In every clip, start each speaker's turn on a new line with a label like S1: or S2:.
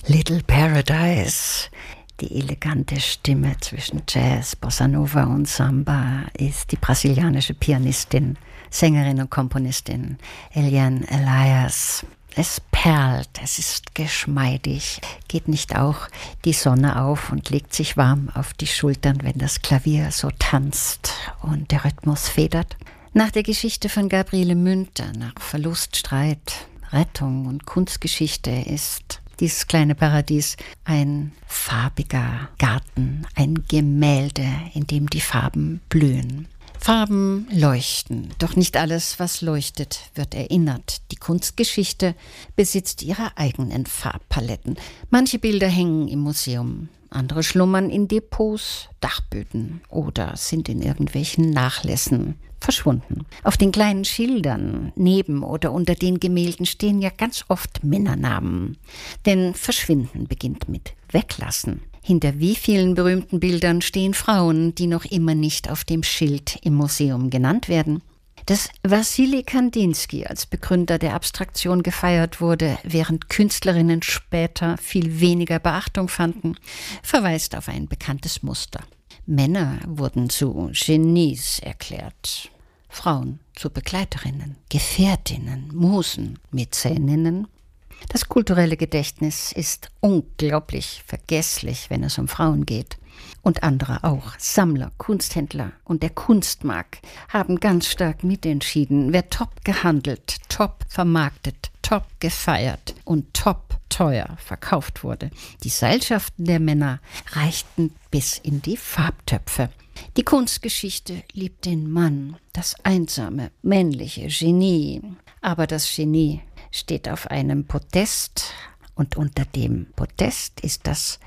S1: Little Paradise. Die elegante Stimme zwischen Jazz, Bossa Nova und Samba ist die brasilianische Pianistin, Sängerin und Komponistin Eliane Elias. Es perlt, es ist geschmeidig. Geht nicht auch die Sonne auf und legt sich warm auf die Schultern, wenn das Klavier so tanzt und der Rhythmus federt? Nach der Geschichte von Gabriele Münter, nach Verlust, Streit, Rettung und Kunstgeschichte ist dieses kleine Paradies ein farbiger Garten, ein Gemälde, in dem die Farben blühen. Farben leuchten, doch nicht alles, was leuchtet, wird erinnert. Die Kunstgeschichte besitzt ihre eigenen Farbpaletten. Manche Bilder hängen im Museum, andere schlummern in Depots, Dachböden oder sind in irgendwelchen Nachlässen verschwunden. Auf den kleinen Schildern neben oder unter den Gemälden stehen ja ganz oft Männernamen. Denn Verschwinden beginnt mit Weglassen. Hinter wie vielen berühmten Bildern stehen Frauen, die noch immer nicht auf dem Schild im Museum genannt werden? Dass Wassily Kandinsky als Begründer der Abstraktion gefeiert wurde, während Künstlerinnen später viel weniger Beachtung fanden, verweist auf ein bekanntes Muster. Männer wurden zu Genies erklärt, Frauen zu Begleiterinnen, Gefährtinnen, Musen, Mäzeninnen. Das kulturelle Gedächtnis ist unglaublich vergesslich, wenn es um Frauen geht. Und andere auch. Sammler, Kunsthändler und der Kunstmarkt haben ganz stark mitentschieden, wer top gehandelt, top vermarktet, top gefeiert und top teuer verkauft wurde. Die Seilschaften der Männer reichten bis in die Farbtöpfe. Die Kunstgeschichte liebt den Mann, das einsame, männliche Genie. Aber das Genie steht auf einem Podest und unter dem Podest ist das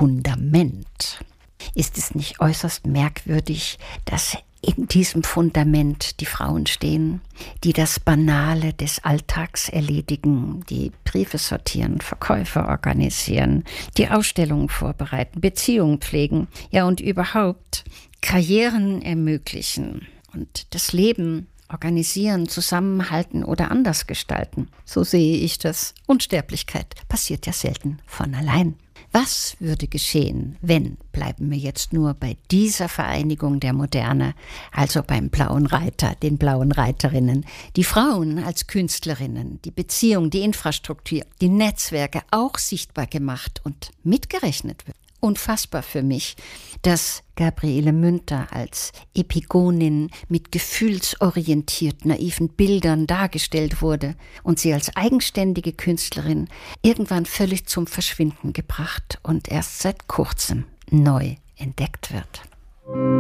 S1: Fundament. Ist es nicht äußerst merkwürdig, dass in diesem Fundament die Frauen stehen, die das Banale des Alltags erledigen, die Briefe sortieren, Verkäufe organisieren, die Ausstellungen vorbereiten, Beziehungen pflegen, ja und überhaupt Karrieren ermöglichen und das Leben organisieren, zusammenhalten oder anders gestalten. So sehe ich das. Unsterblichkeit passiert ja selten von allein. Was würde geschehen, wenn, bleiben wir jetzt nur bei dieser Vereinigung der Moderne, also beim Blauen Reiter, den Blauen Reiterinnen, die Frauen als Künstlerinnen, die Beziehung, die Infrastruktur, die Netzwerke auch sichtbar gemacht und mitgerechnet wird? Unfassbar für mich, dass Gabriele Münter als Epigonin mit gefühlsorientiert naiven Bildern dargestellt wurde und sie als eigenständige Künstlerin irgendwann völlig zum Verschwinden gebracht und erst seit kurzem neu entdeckt wird.